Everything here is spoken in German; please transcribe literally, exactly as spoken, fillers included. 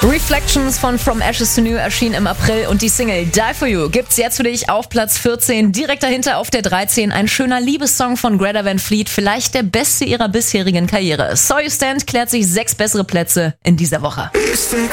Reflections von From Ashes to New erschien im April und die Single Die For You gibt's jetzt für dich auf Platz vierzehn. Direkt dahinter auf der dreizehn ein schöner Liebessong von Greta Van Fleet, vielleicht der beste ihrer bisherigen Karriere. So You Stand klärt sich sechs bessere Plätze in dieser Woche. Ich fix